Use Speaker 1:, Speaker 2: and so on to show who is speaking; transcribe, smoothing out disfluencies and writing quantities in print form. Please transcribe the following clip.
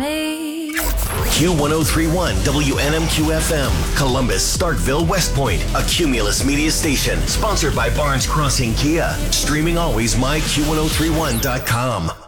Speaker 1: me.
Speaker 2: Q1031 WNMQ FM, Columbus, Starkville, West Point, a Cumulus media station, sponsored by Barnes Crossing Kia. Streaming always myQ1031.com.